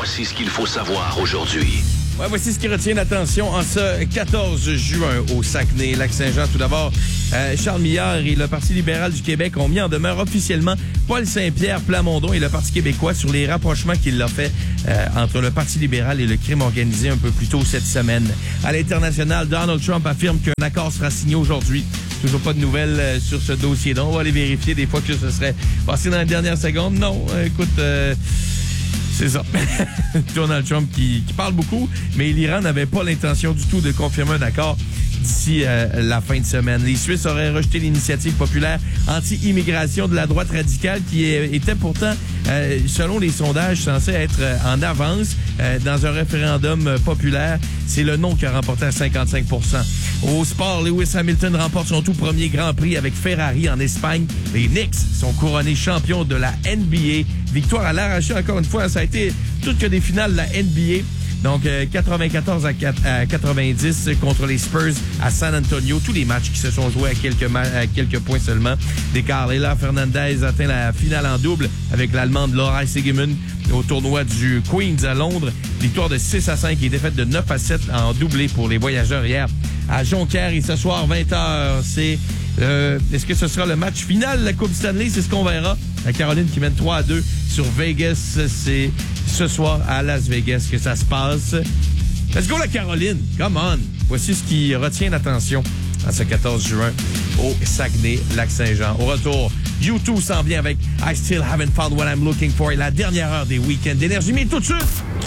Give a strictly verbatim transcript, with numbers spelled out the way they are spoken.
Voici ce qu'il faut savoir aujourd'hui. Ouais, voici ce qui retient l'attention en ce quatorze juin au Saguenay-Lac-Saint-Jean. Tout d'abord, euh, Charles Millard et le Parti libéral du Québec ont mis en demeure officiellement Paul Saint-Pierre Plamondon et le Parti québécois sur les rapprochements qu'il a fait euh, entre le Parti libéral et le crime organisé un peu plus tôt cette semaine. À l'international, Donald Trump affirme qu'un accord sera signé aujourd'hui. Toujours pas de nouvelles euh, sur ce dossier. Donc, on va aller vérifier des fois que ce serait passé dans la dernière seconde. Non, euh, écoute... Euh, C'est ça. Donald Trump qui, qui parle beaucoup, mais l'Iran n'avait pas l'intention du tout de confirmer un accord d'ici euh, la fin de semaine. Les Suisses auraient rejeté l'initiative populaire anti-immigration de la droite radicale qui est, était pourtant, euh, selon les sondages, censé être en avance euh, dans un référendum populaire. C'est le non qui a remporté à cinquante-cinq pour cent. Au sport, Lewis Hamilton remporte son tout premier Grand Prix avec Ferrari en Espagne. Les Knicks sont couronnés champions de la N B A. Victoire à l'arraché, encore une fois, ça a été tout que des finales de la N B A. Donc, euh, quatre-vingt-quatorze à quatre-vingt-dix contre les Spurs à San Antonio. Tous les matchs qui se sont joués à quelques, ma- à quelques points seulement. D'écart. Leila Fernandez atteint la finale en double avec l'Allemande Laura Siegemund au tournoi du Queens à Londres. Victoire de six à cinq et défaite de neuf à sept en doublé pour les voyageurs hier à Jonquière. Et ce soir, vingt heures, c'est... Euh, est-ce que ce sera le match final de la Coupe Stanley? C'est ce qu'on verra. La Caroline qui mène trois à deux sur Vegas. C'est ce soir à Las Vegas que ça se passe. Let's go la Caroline! Come on! Voici ce qui retient l'attention à ce quatorze juin au Saguenay-Lac-Saint-Jean. Au retour, U deux s'en vient avec I Still Haven't Found What I'm Looking For et la dernière heure des week-ends d'énergie. Mais tout de suite...